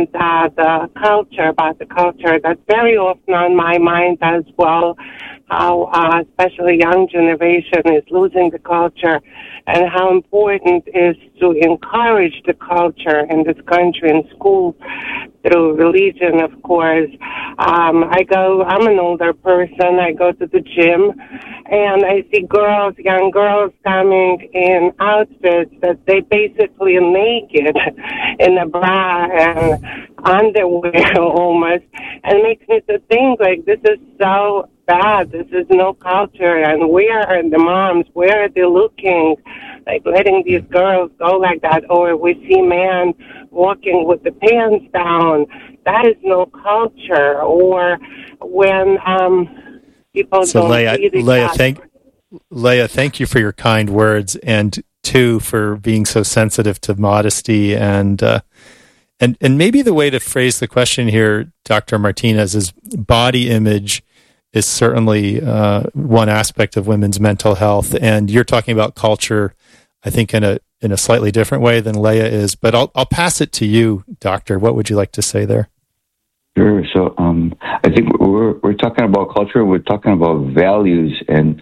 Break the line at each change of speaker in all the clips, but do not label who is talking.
mentioned about the culture, that's very often on my mind as well, how especially young generation is losing the culture, and how important it is to encourage the culture in this country in school through religion, of course. I'm an older person. I go to the gym, and I see young girls coming in outfits that they basically naked in a bra and underwear almost, and it makes me to think, like, this is so bad. This is no culture, and where are the moms? Where are they looking? Like, letting these girls go like that, or we see men walking with the pants down. That is no culture. Or when people
so
don't
Leah, thank you for your kind words, and two, for being so sensitive to modesty, and maybe the way to phrase the question here, Dr. Martinez, is body image is certainly one aspect of women's mental health, and you're talking about culture, I think, in a slightly different way than Leah is. But I'll pass it to you, Doctor. What would you like to say there?
Sure. So I think we're talking about culture. We're talking about values, and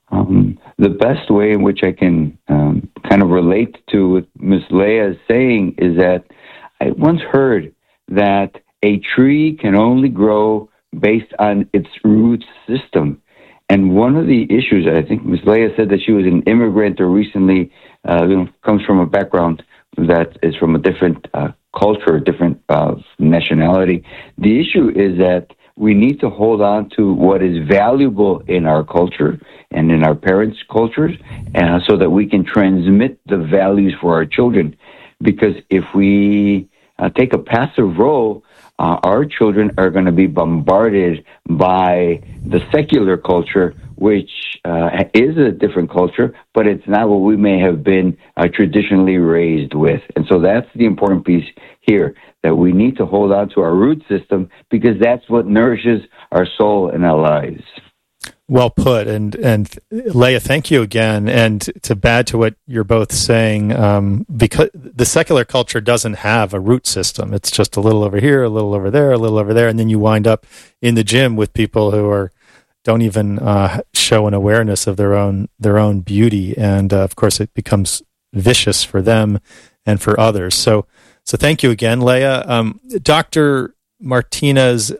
the best way in which I can kind of relate to what Ms. Leah is saying is that I once heard that a tree can only grow based on its root system. And one of the issues, I think Ms. Leah said that she was an immigrant or recently comes from a background that is from a different culture, different nationality. The issue is that we need to hold on to what is valuable in our culture and in our parents' cultures, so that we can transmit the values for our children. Because if we take a passive role, our children are going to be bombarded by the secular culture, which is a different culture, but it's not what we may have been traditionally raised with. And so that's the important piece here, that we need to hold on to our root system, because that's what nourishes our soul and our lives.
Well put. And Leah, thank you again. And to add to what you're both saying, because the secular culture doesn't have a root system. It's just a little over here, a little over there, a little over there. And then you wind up in the gym with people who don't even show an awareness of their own beauty. And of course, it becomes vicious for them and for others. So thank you again, Leah. Dr. Martinez,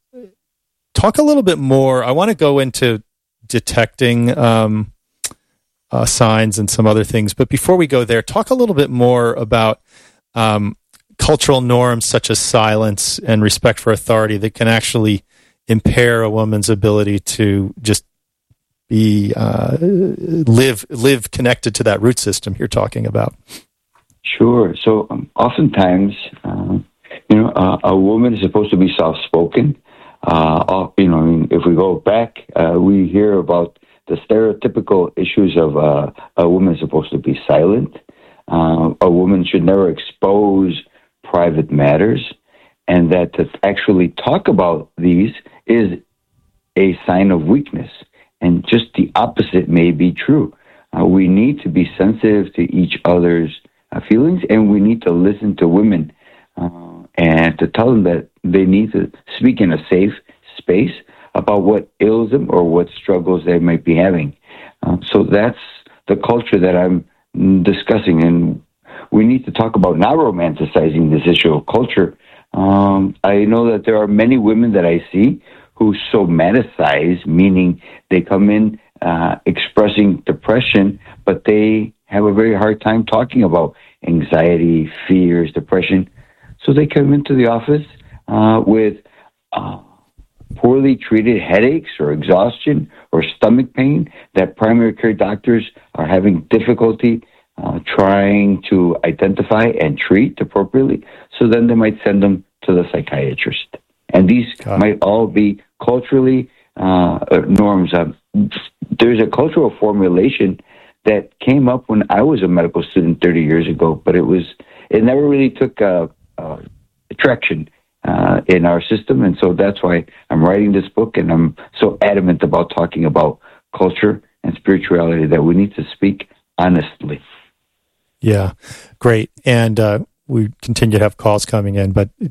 talk a little bit more. I want to go into detecting signs and some other things. But before we go there, talk a little bit more about cultural norms such as silence and respect for authority that can actually impair a woman's ability to just be live connected to that root system you're talking about.
Sure. So oftentimes, a woman is supposed to be soft-spoken. If we go back, we hear about the stereotypical issues of a woman is supposed to be silent. A woman should never expose private matters, and that to actually talk about these is a sign of weakness. And just the opposite may be true. We need to be sensitive to each other's feelings, and we need to listen to women and to tell them that they need to speak in a safe space about what ails them or what struggles they might be having. So that's the culture that I'm discussing, and we need to talk about not romanticizing this issue of culture. I know that there are many women that I see who somatize, meaning they come in expressing depression, but they have a very hard time talking about anxiety, fears, depression. So they come into the office with poorly treated headaches or exhaustion or stomach pain that primary care doctors are having difficulty trying to identify and treat appropriately. So then they might send them to the psychiatrist. And these might all be culturally norms. There's a cultural formulation that came up when I was a medical student 30 years ago, but it never really took traction in our system. And so that's why I'm writing this book, and I'm so adamant about talking about culture and spirituality, that we need to speak honestly.
Yeah, great. And we continue to have calls coming in, but